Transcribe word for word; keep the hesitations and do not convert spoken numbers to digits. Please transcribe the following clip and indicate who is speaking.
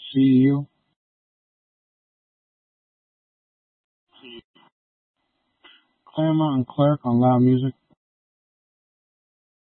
Speaker 1: C E U. Claremont and Clark on Loud Music.